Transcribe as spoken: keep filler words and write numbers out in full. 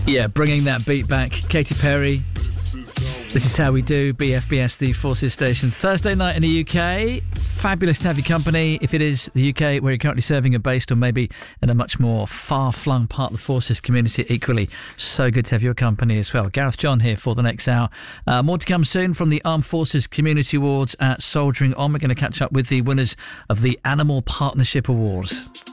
Yeah, bringing that beat back. Katy Perry. This is how we do. B F B S, the Forces Station. Thursday night in the U K. Fabulous to have your company. If it is the U K where you're currently serving and based, or maybe in a much more far-flung part of the Forces community, equally so good to have your company as well. Gareth John here for the next hour. Uh, more to come soon from the Armed Forces Community Awards at Soldiering On. We're going to catch up with the winners of the Animal Partnership Awards.